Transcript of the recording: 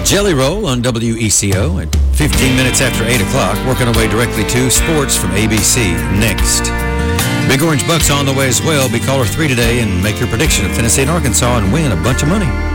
Jelly Roll on WECO at 15 minutes after 8 o'clock, working our way directly to sports from ABC next. Big Orange Bucks on the way as well. Be caller 3 today and make your prediction of Tennessee and Arkansas and win a bunch of money.